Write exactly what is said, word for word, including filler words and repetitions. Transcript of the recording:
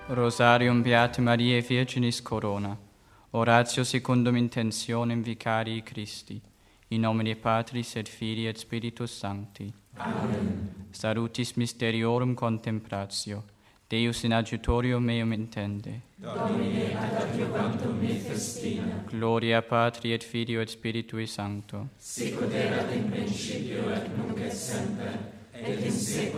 Rosarium Beate Mariae Virginis Corona. Oratio secundum intentionem Vicarii Christi. In nomine Patris et Filii et Spiritus Sancti. Amen. Salutis mysteriorum contemplatio. Deus in adjutorium meum intende. Domine ad adjuvantum me festina. Gloria Patri et Filio et Spiritui Sancto. Sic ut erat in principio et nunc et semper et in saecula